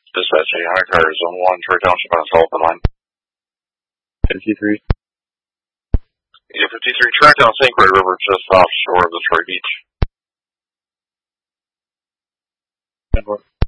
Dispatching high car, zone 1, Troy Township on Sullivan line. 53. Yeah, 53, track down St. Croix River just offshore of Detroit Beach. 10-4.